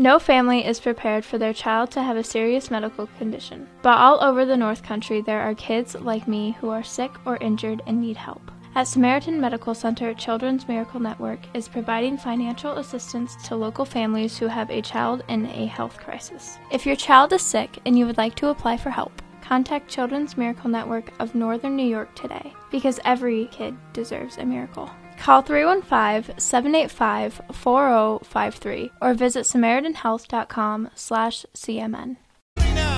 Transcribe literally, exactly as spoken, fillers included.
No family is prepared for their child to have a serious medical condition, but all over the North Country there are kids like me who are sick or injured and need help. At Samaritan Medical Center, Children's Miracle Network is providing financial assistance to local families who have a child in a health crisis. If your child is sick and you would like to apply for help, contact Children's Miracle Network of Northern New York today, because every kid deserves a miracle. Call three one five, seven eight five, four zero five three or visit samaritan health dot com slash C M N.